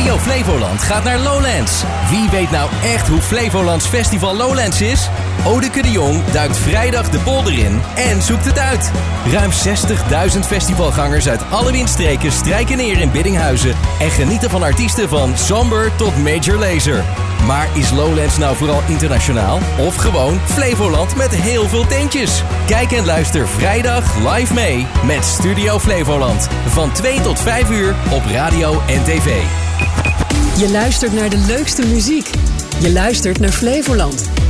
Studio Flevoland gaat naar Lowlands. Wie weet nou echt hoe Flevolands Festival Lowlands is? Odeke de Jong duikt vrijdag de polder in en zoekt het uit. Ruim 60.000 festivalgangers uit alle windstreken strijken neer in Biddinghuizen en genieten van artiesten van Somber tot Major Lazer. Maar is Lowlands nou vooral internationaal of gewoon Flevoland met heel veel tentjes? Kijk en luister vrijdag live mee met Studio Flevoland. Van 2 tot 5 uur op radio en tv. Je luistert naar de leukste muziek. Je luistert naar Flevoland.